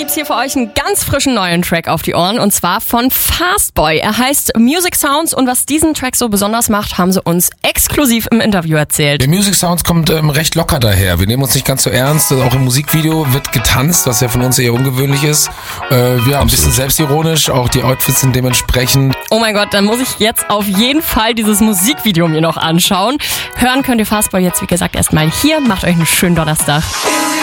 gibt's hier für euch einen ganz frischen neuen Track auf die Ohren und zwar von Fastboy. Er heißt Music Sounds und was diesen Track so besonders macht, haben sie uns exklusiv im Interview erzählt. Der Music Sounds kommt recht locker daher. Wir nehmen uns nicht ganz so ernst. Auch im Musikvideo wird getanzt, was ja von uns eher ungewöhnlich ist. Ja, ein bisschen selbstironisch, auch die Outfits sind dementsprechend. Oh mein Gott, dann muss ich jetzt auf jeden Fall dieses Musikvideo mir noch anschauen. Hören könnt ihr Fastboy jetzt, wie gesagt, erstmal hier. Macht euch einen schönen Donnerstag.